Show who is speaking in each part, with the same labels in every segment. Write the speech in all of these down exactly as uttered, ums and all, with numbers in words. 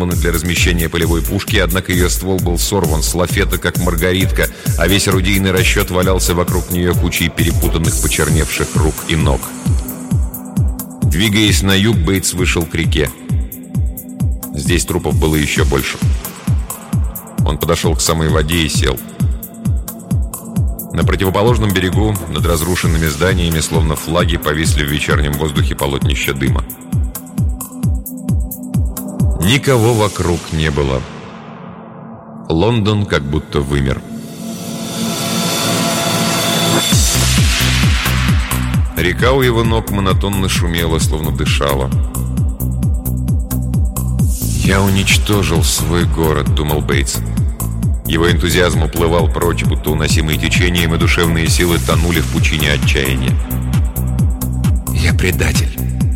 Speaker 1: придумана для размещения полевой пушки, однако ее ствол был сорван с лафета, как маргаритка, а весь орудийный расчет валялся вокруг нее кучей перепутанных, почерневших рук и ног. Двигаясь на юг, Бейтс вышел к реке. Здесь трупов было еще больше. Он подошел к самой воде и сел. На противоположном берегу, над разрушенными зданиями, словно флаги, повисли в вечернем воздухе полотнища дыма. Никого вокруг не было. Лондон как будто вымер. Река у его ног монотонно шумела, словно дышала. «Я уничтожил свой город», — думал Бейтс. Его энтузиазм уплывал прочь, будто уносимый течением, и душевные силы тонули в пучине отчаяния. «Я предатель».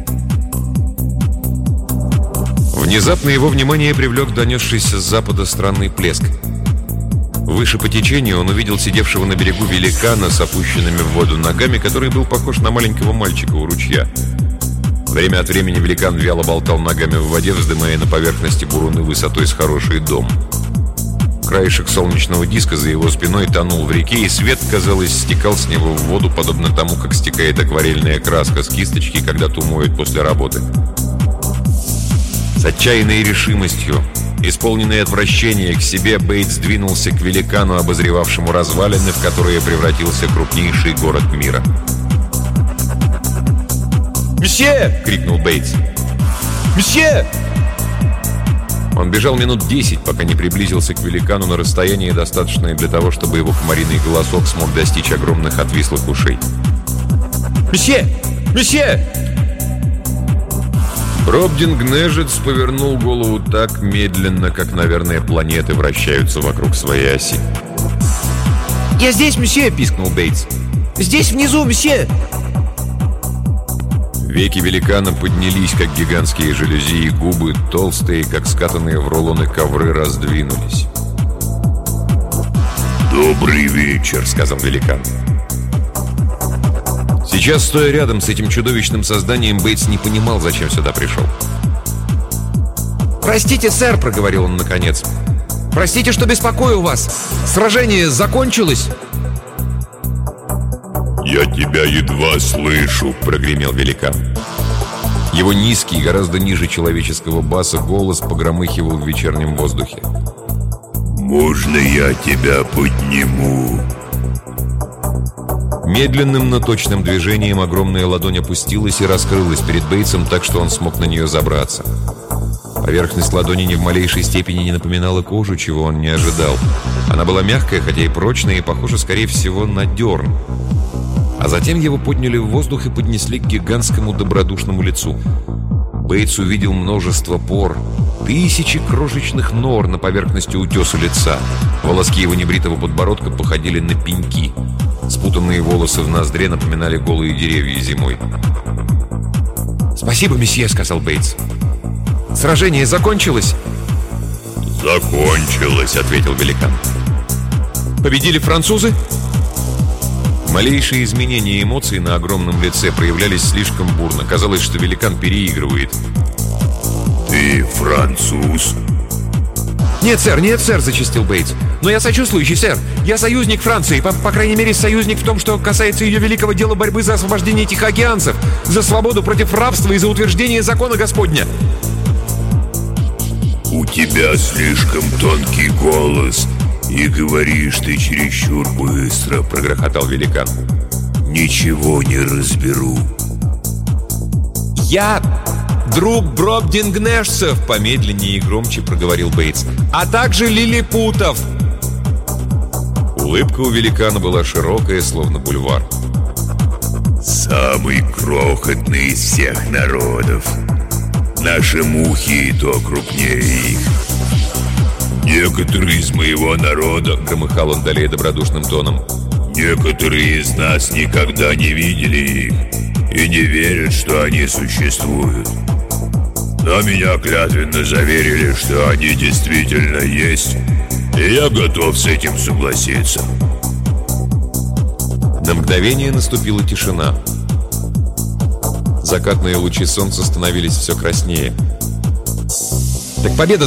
Speaker 1: Внезапно его внимание привлек донесшийся с запада странный плеск. Выше по течению он увидел сидевшего на берегу великана с опущенными в воду ногами, который был похож на маленького мальчика у ручья. Время от времени великан вяло болтал ногами в воде, вздымая на поверхности буруны высотой с хороший дом. Краешек солнечного диска за его спиной тонул в реке, и свет, казалось, стекал с него в воду, подобно тому, как стекает акварельная краска с кисточки, когда ту моют после работы. С отчаянной решимостью, исполненный отвращения к себе, Бейтс двинулся к великану, обозревавшему развалины, в которые превратился крупнейший город мира. «Месье!» — крикнул Бейтс. «Месье!» Он бежал минут десять, пока не приблизился к великану на расстояние, достаточное для того, чтобы его комариный голосок смог достичь огромных отвислых ушей. «Месье! Месье!» Бробдинг-Нежец повернул голову так медленно, как, наверное, планеты вращаются вокруг своей оси.
Speaker 2: «Я здесь, месье!» — пискнул Бейтс. «Здесь, внизу, месье!»
Speaker 1: Веки великана поднялись, как гигантские жалюзи, и губы, толстые, как скатанные в рулоны ковры, раздвинулись.
Speaker 3: «Добрый вечер», — сказал великан.
Speaker 1: Сейчас, стоя рядом с этим чудовищным созданием, Бейтс не понимал, зачем сюда пришел.
Speaker 2: «Простите, сэр», — проговорил он наконец. «Простите, что беспокою вас. Сражение закончилось?»
Speaker 3: «Я тебя едва слышу», — прогремел великан.
Speaker 1: Его низкий, гораздо ниже человеческого баса голос погромыхивал в вечернем воздухе.
Speaker 3: «Можно я тебя подниму?»
Speaker 1: Медленным, но точным движением огромная ладонь опустилась и раскрылась перед Бейтсом так, что он смог на нее забраться. Поверхность ладони ни в малейшей степени не напоминала кожу, чего он не ожидал. Она была мягкая, хотя и прочная, и похожа, скорее всего, на дерн. А затем его подняли в воздух и поднесли к гигантскому добродушному лицу. Бейтс увидел множество пор, тысячи крошечных нор на поверхности утеса лица. Волоски его небритого подбородка походили на пеньки. Спутанные волосы в ноздре напоминали голые деревья зимой.
Speaker 2: «Спасибо, месье», — сказал Бейтс. «Сражение закончилось?»
Speaker 3: «Закончилось», — ответил великан.
Speaker 2: «Победили французы?»
Speaker 1: Малейшие изменения эмоций на огромном лице проявлялись слишком бурно. Казалось, что великан переигрывает.
Speaker 3: «Ты француз?»
Speaker 2: «Нет, сэр, нет, сэр», — зачастил Бейтс. «Но я сочувствующий, сэр. Я союзник Франции, по, по крайней мере, союзник в том, что касается ее великого дела борьбы за освобождение тихоокеанцев, за свободу против рабства и за утверждение закона Господня».
Speaker 3: «У тебя слишком тонкий голос, и говоришь ты чересчур быстро», — прогрохотал великан. «Ничего не разберу».
Speaker 2: «Я друг Бробдинг-Нежцев», — помедленнее и громче проговорил Бейтс, «а также лилипутов».
Speaker 1: Улыбка у великана была широкая, словно бульвар.
Speaker 3: «Самый крохотный из всех народов. Наши мухи и то крупнее их. Некоторые из моего народа», — громыхал он далее добродушным тоном, «некоторые из нас никогда не видели их и не верят, что они существуют. Но меня клятвенно заверили, что они действительно есть, и я готов с этим согласиться».
Speaker 1: На мгновение наступила тишина. Закатные лучи солнца становились все краснее.
Speaker 2: «Так победа